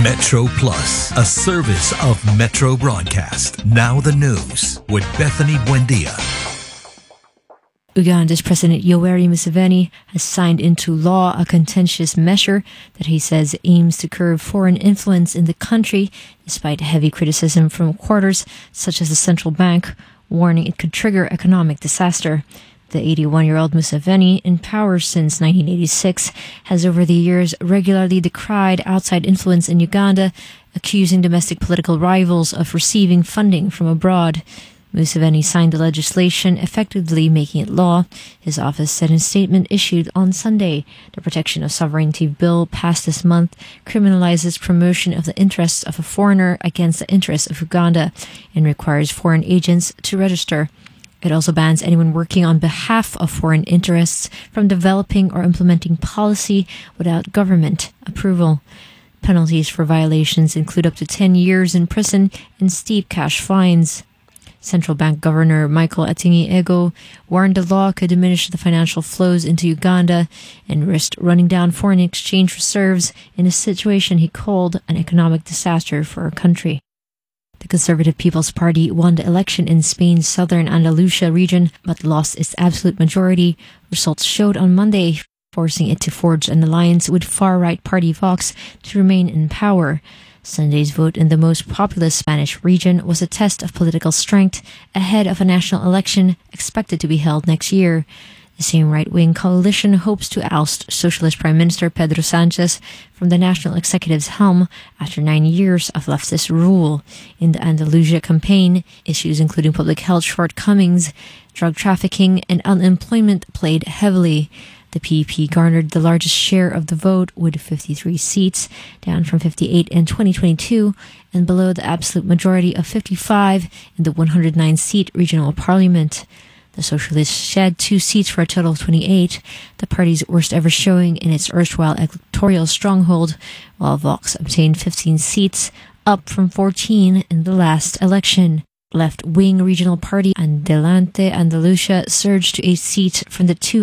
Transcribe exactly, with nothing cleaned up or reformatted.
Metro Plus, a service of Metro Broadcast. Now the news with Bethany Buendia. Uganda's President Yoweri Museveni has signed into law a contentious measure that he says aims to curb foreign influence in the country, despite heavy criticism from quarters such as the central bank, warning it could trigger economic disaster. The eighty-one-year-old Museveni, in power since nineteen eighty-six, has over the years regularly decried outside influence in Uganda, accusing domestic political rivals of receiving funding from abroad. Museveni signed the legislation, effectively making it law. His office said in a statement issued on Sunday, the Protection of Sovereignty Bill passed this month criminalizes promotion of the interests of a foreigner against the interests of Uganda and requires foreign agents to register. It also bans anyone working on behalf of foreign interests from developing or implementing policy without government approval. Penalties for violations include up to ten years in prison and steep cash fines. Central Bank Governor Michael Atingi Ego warned the law could diminish the financial flows into Uganda and risk running down foreign exchange reserves in a situation he called an economic disaster for our country. The Conservative People's Party won the election in Spain's southern Andalusia region but lost its absolute majority, results showed on Monday, forcing it to forge an alliance with far-right party Vox to remain in power. Sunday's vote in the most populous Spanish region was a test of political strength ahead of a national election expected to be held next year. The same right-wing coalition hopes to oust Socialist Prime Minister Pedro Sanchez from the National Executive's helm after nine years of leftist rule. In the Andalusia campaign, issues including public health shortcomings, drug trafficking, and unemployment played heavily. The P E P garnered the largest share of the vote with fifty-three seats, down from fifty-eight in twenty twenty-two, and below the absolute majority of fifty-five in the one hundred nine seat regional parliament. The Socialists shed two seats for a total of twenty-eight, the party's worst ever showing in its erstwhile electoral stronghold, while Vox obtained fifteen seats, up from fourteen in the last election. Left-wing regional party Adelante Andalusia surged to eight seats from the two